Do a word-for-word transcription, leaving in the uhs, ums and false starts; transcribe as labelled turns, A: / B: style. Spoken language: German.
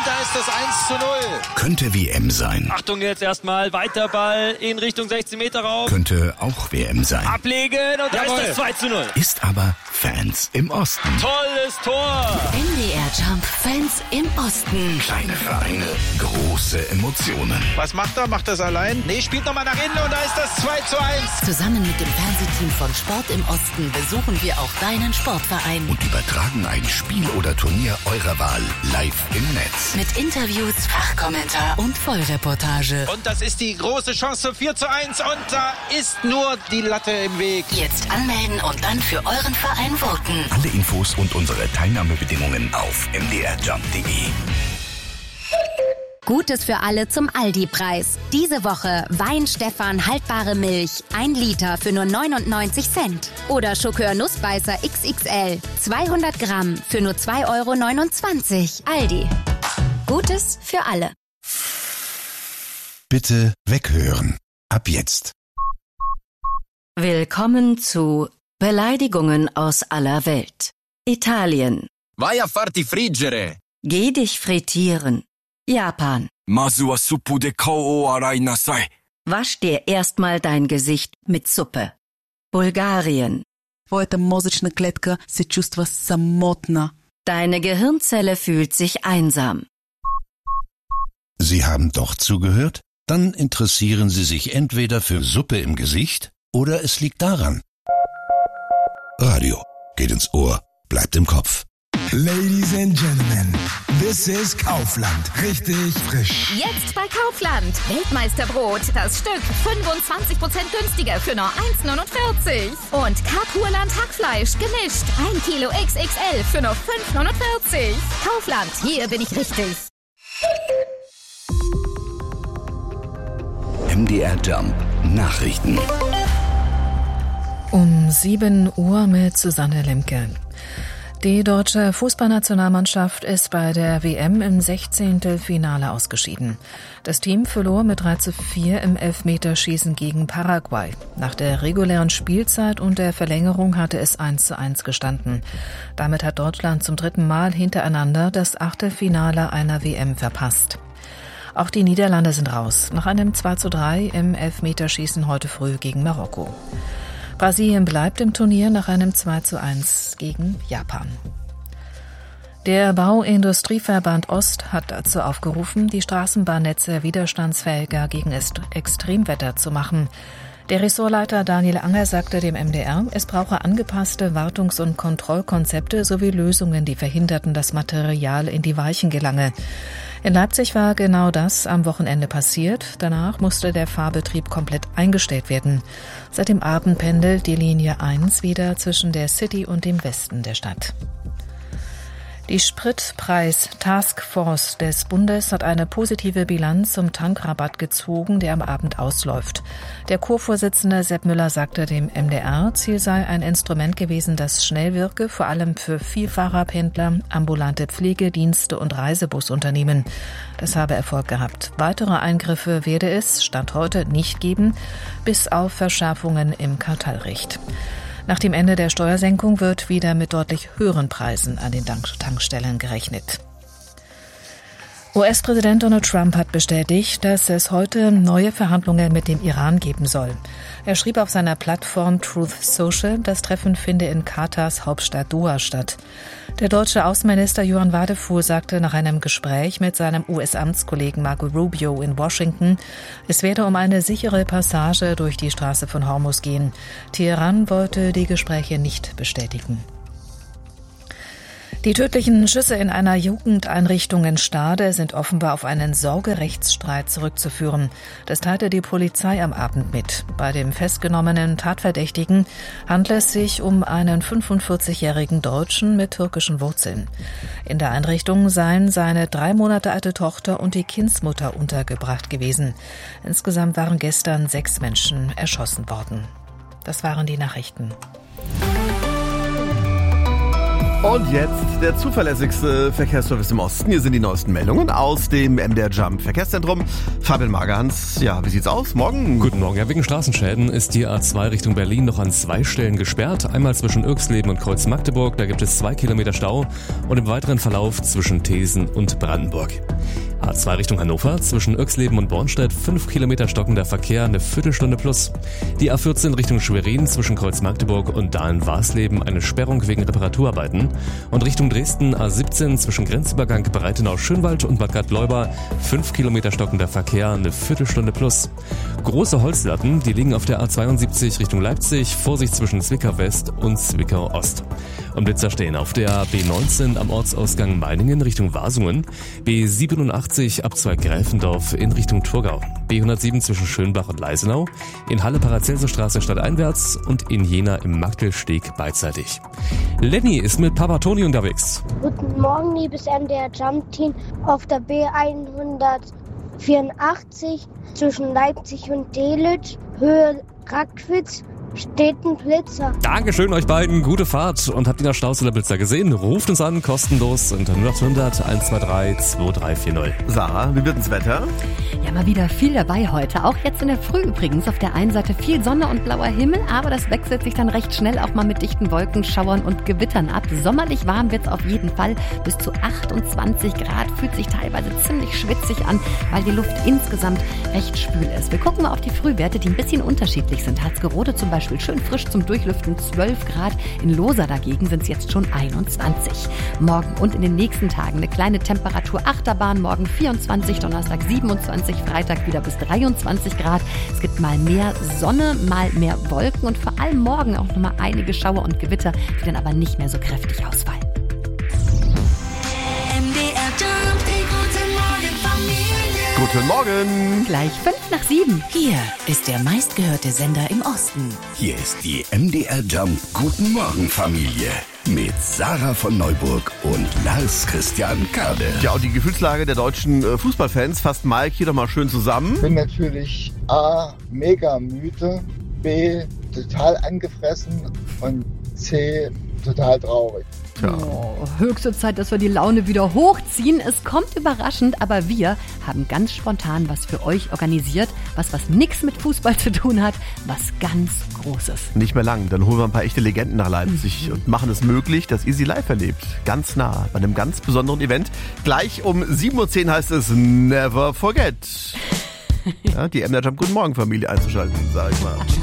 A: da ist das eins zu null.
B: Könnte W M sein.
C: Achtung jetzt erstmal, weiter Ball in Richtung sechzehn Meter Raum.
B: Könnte auch W M sein.
C: Ablegen und da
A: Jawohl.
C: ist das zwei zu null.
B: Ist aber Fans im Osten.
C: Tolles Tor.
D: M D R Jump Fans im Osten.
B: Kleine Vereine, große Emotionen.
A: Was macht er? Macht er es allein? Nee, spielt nochmal nach innen und da ist das zwei zu eins.
D: Zusammen mit dem Fernsehteam von Sport im Osten besuchen wir auch deinen Sportverein.
B: Und übertragen ein Spiel oder Turnier eurer Wahl live im Netz.
D: Mit Interviews, Fachkommentar und Vollreportage.
A: Und das ist die große Chance vier zu eins und da ist nur die Latte im Weg.
D: Jetzt anmelden und dann für euren Verein voten.
B: Alle Infos und unsere Teilnahmebedingungen auf m d r jump punkt d e.
E: Gutes für alle zum Aldi-Preis. Diese Woche Wein-Stefan haltbare Milch, ein Liter für nur neunundneunzig Cent. Oder Schokör Nussbeißer X X L, zweihundert Gramm für nur zwei Euro neunundzwanzig. Aldi. Gutes für alle.
F: Bitte weghören. Ab jetzt.
G: Willkommen zu Beleidigungen aus aller Welt. Italien.
H: Vai a farti friggere.
G: Geh dich frittieren. Japan.
H: Masu wa suppu de kou o arai nasai.
G: Wasch dir erstmal dein Gesicht mit Suppe. Bulgarien.
I: Твоята мозъчна клетка се чувства самотна.
G: Deine Gehirnzelle fühlt sich einsam.
F: Sie haben doch zugehört? Dann interessieren Sie sich entweder für Suppe im Gesicht oder es liegt daran. Radio geht ins Ohr, bleibt im Kopf.
J: Ladies and Gentlemen, this is Kaufland. Richtig frisch.
K: Jetzt bei Kaufland. Weltmeisterbrot, das Stück fünfundzwanzig Prozent günstiger für nur eins neunundvierzig. Und Kapurland Hackfleisch gemischt. ein Kilo X X L für nur fünf neunundvierzig. Kaufland, hier bin ich richtig.
B: M D R Jump Nachrichten.
L: Um sieben Uhr mit Susanne Lemke. Die deutsche Fußballnationalmannschaft ist bei der W M im Sechzehntelfinale ausgeschieden. Das Team verlor mit drei zu vier im Elfmeterschießen gegen Paraguay. Nach der regulären Spielzeit und der Verlängerung hatte es eins zu eins gestanden. Damit hat Deutschland zum dritten Mal hintereinander das Achtelfinale einer W M verpasst. Auch die Niederlande sind raus, nach einem zwei zu drei im Elfmeterschießen heute früh gegen Marokko. Brasilien bleibt im Turnier nach einem zwei zu eins gegen Japan. Der Bauindustrieverband Ost hat dazu aufgerufen, die Straßenbahnnetze widerstandsfähiger gegen Extremwetter zu machen. Der Ressortleiter Daniel Anger sagte dem M D R, es brauche angepasste Wartungs- und Kontrollkonzepte sowie Lösungen, die verhinderten, dass Material in die Weichen gelange. In Leipzig war genau das am Wochenende passiert. Danach musste der Fahrbetrieb komplett eingestellt werden. Seit dem Abend pendelt die Linie eins wieder zwischen der City und dem Westen der Stadt. Die Spritpreis-Taskforce des Bundes hat eine positive Bilanz zum Tankrabatt gezogen, der am Abend ausläuft. Der Co-Vorsitzende Sepp Müller sagte dem M D R, Ziel sei ein Instrument gewesen, das schnell wirke, vor allem für Vielfahrerpendler, ambulante Pflegedienste und Reisebusunternehmen. Das habe Erfolg gehabt. Weitere Eingriffe werde es, Stand heute, nicht geben, bis auf Verschärfungen im Kartellrecht. Nach dem Ende der Steuersenkung wird wieder mit deutlich höheren Preisen an den Tankstellen gerechnet. U S-Präsident Donald Trump hat bestätigt, dass es heute neue Verhandlungen mit dem Iran geben soll. Er schrieb auf seiner Plattform Truth Social, das Treffen finde in Katars Hauptstadt Doha statt. Der deutsche Außenminister Johann Wadefuhl sagte nach einem Gespräch mit seinem U S-Amtskollegen Marco Rubio in Washington, es werde um eine sichere Passage durch die Straße von Hormuz gehen. Teheran wollte die Gespräche nicht bestätigen. Die tödlichen Schüsse in einer Jugendeinrichtung in Stade sind offenbar auf einen Sorgerechtsstreit zurückzuführen. Das teilte die Polizei am Abend mit. Bei dem festgenommenen Tatverdächtigen handelt es sich um einen fünfundvierzigjährigen Deutschen mit türkischen Wurzeln. In der Einrichtung seien seine drei Monate alte Tochter und die Kindsmutter untergebracht gewesen. Insgesamt waren gestern sechs Menschen erschossen worden. Das waren die Nachrichten.
M: Und jetzt der zuverlässigste Verkehrsservice im Osten. Hier sind die neuesten Meldungen aus dem M D R Jump Verkehrszentrum. Fabian Magerhans, ja, wie sieht's aus? Morgen?
N: Guten Morgen. Ja, wegen Straßenschäden ist die A zwei Richtung Berlin noch an zwei Stellen gesperrt. Einmal zwischen Irxleben und Kreuz-Magdeburg, da gibt es zwei Kilometer Stau. Und im weiteren Verlauf zwischen Thesen und Brandenburg. A zwei Richtung Hannover, zwischen Irxleben und Bornstedt, fünf Kilometer stockender Verkehr, eine Viertelstunde plus. Die A vierzehn Richtung Schwerin, zwischen Kreuz-Magdeburg und Dahlen-Warsleben, eine Sperrung wegen Reparaturarbeiten. Und Richtung Dresden, A siebzehn, zwischen Grenzübergang Breitenau-Schönwald und Bad Gad-Leuba, fünf Kilometer stockender Verkehr, eine Viertelstunde plus. Große Holzlatten, die liegen auf der A zweiundsiebzig Richtung Leipzig, Vorsicht zwischen Zwickau West und Zwickau Ost. Und Blitzer stehen auf der B neunzehn am Ortsausgang Meiningen Richtung Wasungen, B siebenundachtzig ab zwei Gräfendorf in Richtung Thurgau, B hundertsieben zwischen Schönbach und Leisenau, in Halle Paracelsusstraße stadteinwärts und in Jena im Magdelsteg beidseitig. Lenny ist mit Papa Toni unterwegs.
O: Guten Morgen, liebes M D R Jump Team. Auf der B hundertvierundachtzig zwischen Leipzig und Delitzsch, Höhe Rackwitz, steht ein Blitzer.
N: Dankeschön euch beiden, gute Fahrt. Und habt ihr noch Staus oder Blitzer gesehen? Ruft uns an, kostenlos unter null acht hundert eins zwei drei zwei drei vier null.
M: Sarah, wie wird das Wetter?
P: Ja, mal wieder viel dabei heute. Auch jetzt in der Früh übrigens. Auf der einen Seite viel Sonne und blauer Himmel, aber das wechselt sich dann recht schnell auch mal mit dichten Wolken, Schauern und Gewittern ab. Sommerlich warm wird's auf jeden Fall. Bis zu achtundzwanzig Grad, fühlt sich teilweise ziemlich schwitzig an, weil die Luft insgesamt recht schwül ist. Wir gucken mal auf die Frühwerte, die ein bisschen unterschiedlich sind. Harzgerode zum Beispiel schön frisch zum Durchlüften, zwölf Grad. In Loser dagegen sind es jetzt schon einundzwanzig. Morgen und in den nächsten Tagen eine kleine Temperaturachterbahn. Morgen vierundzwanzig, Donnerstag siebenundzwanzig, Freitag wieder bis dreiundzwanzig Grad. Es gibt mal mehr Sonne, mal mehr Wolken und vor allem morgen auch nochmal einige Schauer und Gewitter, die dann aber nicht mehr so kräftig ausfallen.
D: M D R Jump, guten Morgen Familie.
M: Guten Morgen.
P: Gleich fünf nach sieben.
D: Hier ist der meistgehörte Sender im Osten.
B: Hier ist die M D R Jump Guten Morgen Familie mit Sarah von Neuburg und Lars Christian Kade.
M: Ja, und die Gefühlslage der deutschen Fußballfans fasst Mike hier doch mal schön zusammen.
Q: Ich bin natürlich A, mega müde, B, total angefressen und C, total traurig.
P: Oh, höchste Zeit, dass wir die Laune wieder hochziehen. Es kommt überraschend, aber wir haben ganz spontan was für euch organisiert, was was nichts mit Fußball zu tun hat, was ganz Großes.
M: Nicht mehr lang, dann holen wir ein paar echte Legenden nach Leipzig mhm. und machen es möglich, dass ihr sie live erlebt. Ganz nah, bei einem ganz besonderen Event. Gleich um sieben Uhr zehn heißt es Never Forget. Ja, die M D R Jump Guten Morgen Familie einzuschalten, sag ich mal.